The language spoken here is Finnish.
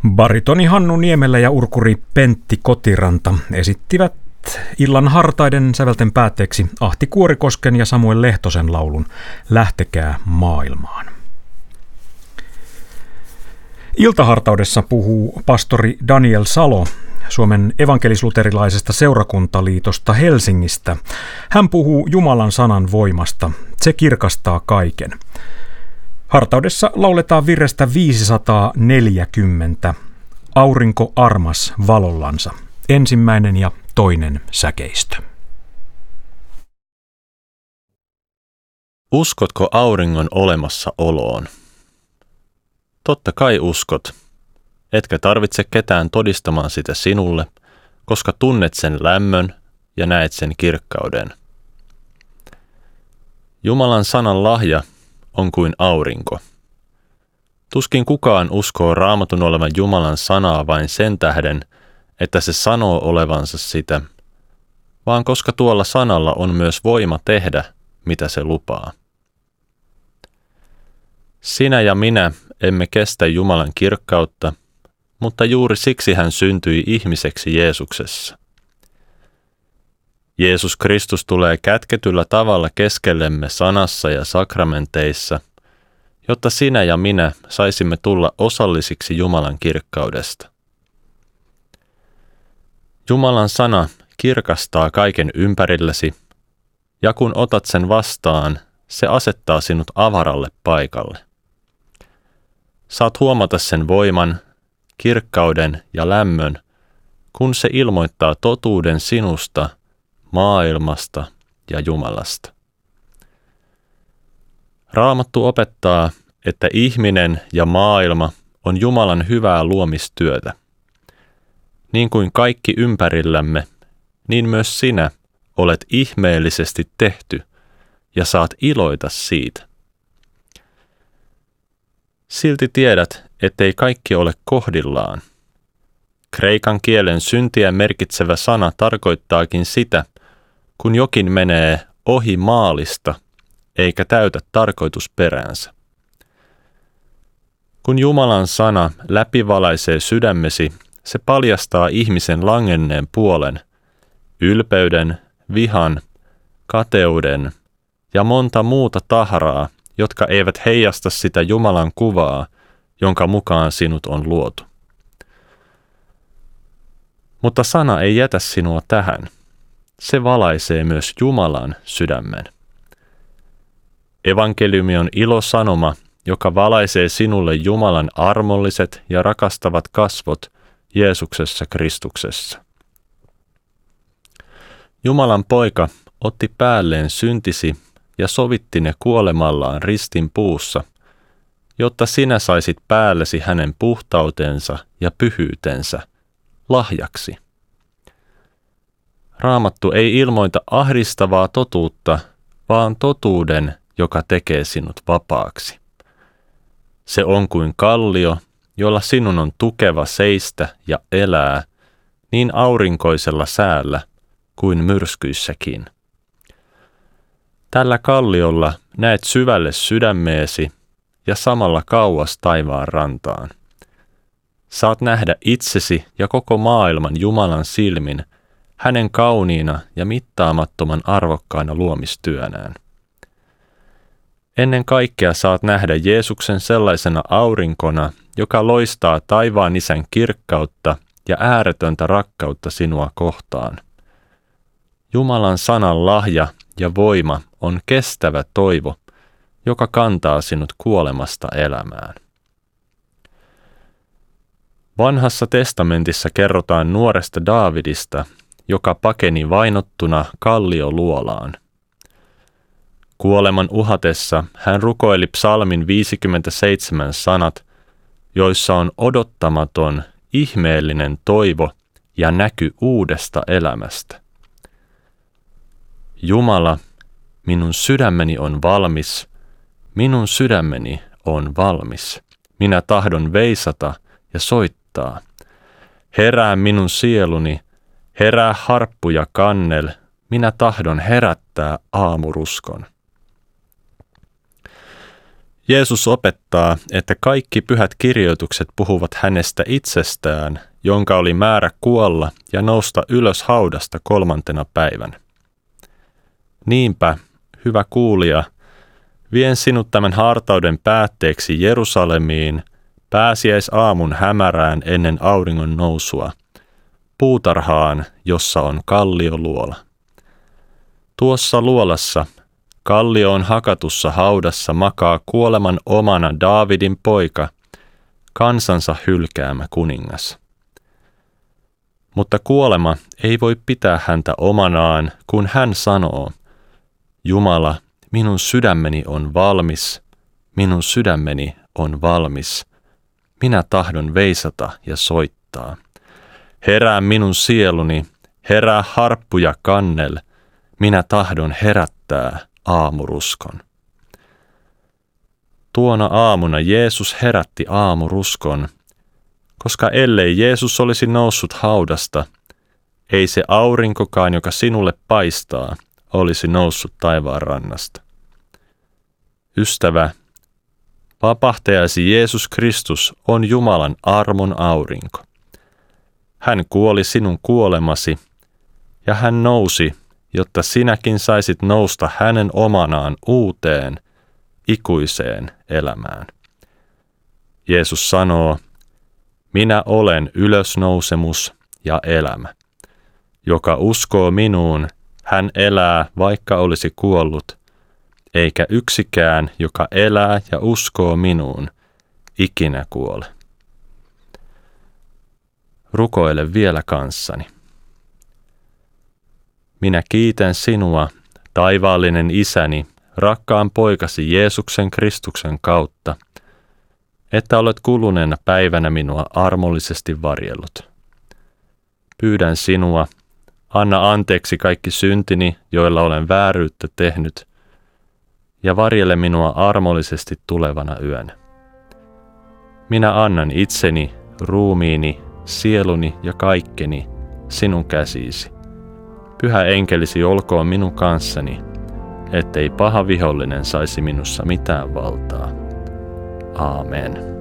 Baritoni Hannu Niemelä ja urkuri Pentti Kotiranta esittivät illan hartaiden sävelten päätteeksi Ahti Kuorikosken ja Samuel Lehtosen laulun Lähtekää maailmaan. Iltahartaudessa puhuu pastori Daniel Salo Suomen evankelis-luterilaisesta seurakuntaliitosta Helsingistä. Hän puhuu Jumalan sanan voimasta. Se kirkastaa kaiken. Hartaudessa lauletaan virrestä 540. Aurinko armas valollansa. Ensimmäinen ja toinen säkeistö. Uskotko auringon olemassaoloon? Totta kai uskot. Etkä tarvitse ketään todistamaan sitä sinulle, koska tunnet sen lämmön ja näet sen kirkkauden. Jumalan sanan lahja on kuin aurinko. Tuskin kukaan uskoo Raamatun olevan Jumalan sanaa vain sen tähden, että se sanoo olevansa sitä, vaan koska tuolla sanalla on myös voima tehdä, mitä se lupaa. Sinä ja minä emme kestä Jumalan kirkkautta, mutta juuri siksi hän syntyi ihmiseksi Jeesuksessa. Jeesus Kristus tulee kätketyllä tavalla keskellemme sanassa ja sakramenteissa, jotta sinä ja minä saisimme tulla osallisiksi Jumalan kirkkaudesta. Jumalan sana kirkastaa kaiken ympärilläsi, ja kun otat sen vastaan, se asettaa sinut avaralle paikalle. Saat huomata sen voiman, kirkkauden ja lämmön, kun se ilmoittaa totuuden sinusta, maailmasta ja Jumalasta. Raamattu opettaa, että ihminen ja maailma on Jumalan hyvää luomistyötä. Niin kuin kaikki ympärillämme, niin myös sinä olet ihmeellisesti tehty ja saat iloita siitä. Silti tiedät, ettei kaikki ole kohdillaan. Kreikan kielen syntiä merkitsevä sana tarkoittaakin sitä, kun jokin menee ohi maalista eikä täytä tarkoitusperäänsä. Kun Jumalan sana läpivalaisee sydämesi, se paljastaa ihmisen langenneen puolen, ylpeyden, vihan, kateuden ja monta muuta tahraa, jotka eivät heijasta sitä Jumalan kuvaa, jonka mukaan sinut on luotu. Mutta sana ei jätä sinua tähän. Se valaisee myös Jumalan sydämen. Evankeliumi on ilosanoma, joka valaisee sinulle Jumalan armolliset ja rakastavat kasvot Jeesuksessa Kristuksessa. Jumalan poika otti päälleen syntisi ja sovitti ne kuolemallaan ristin puussa, jotta sinä saisit päällesi hänen puhtautensa ja pyhyytensä lahjaksi. Raamattu ei ilmoita ahdistavaa totuutta, vaan totuuden, joka tekee sinut vapaaksi. Se on kuin kallio, jolla sinun on tukeva seistä ja elää, niin aurinkoisella säällä kuin myrskyissäkin. Tällä kalliolla näet syvälle sydämeesi ja samalla kauas taivaan rantaan. Saat nähdä itsesi ja koko maailman Jumalan silmin, hänen kauniina ja mittaamattoman arvokkaana luomistyönään. Ennen kaikkea saat nähdä Jeesuksen sellaisena aurinkona, joka loistaa taivaan Isän kirkkautta ja ääretöntä rakkautta sinua kohtaan. Jumalan sanan lahja ja voima on kestävä toivo, joka kantaa sinut kuolemasta elämään. Vanhassa testamentissa kerrotaan nuoresta Daavidista, joka pakeni vainottuna kallioluolaan. Kuoleman uhatessa hän rukoili psalmin 57 sanat, joissa on odottamaton, ihmeellinen toivo ja näky uudesta elämästä. Jumala, minun sydämeni on valmis, minun sydämeni on valmis. Minä tahdon veisata ja soittaa. Herää minun sieluni, herää harppu ja kannel, minä tahdon herättää aamuruskon. Jeesus opettaa, että kaikki pyhät kirjoitukset puhuvat hänestä itsestään, jonka oli määrä kuolla ja nousta ylös haudasta 3. päivänä. Niinpä, hyvä kuulija, vien sinut tämän hartauden päätteeksi Jerusalemiin, pääsiäisaamun hämärään ennen auringon nousua, puutarhaan, jossa on kallioluola. Tuossa luolassa, kallioon hakatussa haudassa makaa kuoleman omana Daavidin poika, kansansa hylkäämä kuningas. Mutta kuolema ei voi pitää häntä omanaan, kun hän sanoo, Jumala, minun sydämeni on valmis, minun sydämeni on valmis. Minä tahdon veisata ja soittaa. Herää minun sieluni, herää harppu ja kannel, minä tahdon herättää aamuruskon. Tuona aamuna Jeesus herätti aamuruskon, koska ellei Jeesus olisi noussut haudasta, ei se aurinkokaan, joka sinulle paistaa, olisi noussut taivaan rannasta. Ystävä, vapahtajasi Jeesus Kristus on Jumalan armon aurinko. Hän kuoli sinun kuolemasi, ja hän nousi, jotta sinäkin saisit nousta hänen omanaan uuteen, ikuiseen elämään. Jeesus sanoo, minä olen ylösnousemus ja elämä. Joka uskoo minuun, hän elää, vaikka olisi kuollut, eikä yksikään, joka elää ja uskoo minuun, ikinä kuole. Rukoile vielä kanssani. Minä kiitän sinua, taivaallinen Isäni, rakkaan poikasi Jeesuksen Kristuksen kautta, että olet kuluneena päivänä minua armollisesti varjellut. Pyydän sinua, anna anteeksi kaikki syntini, joilla olen vääryyttä tehnyt, ja varjele minua armollisesti tulevana yönä. Minä annan itseni, ruumiini, sieluni ja kaikkeni sinun käsiisi. Pyhä enkelisi olkoon minun kanssani, ettei paha vihollinen saisi minussa mitään valtaa. Aamen.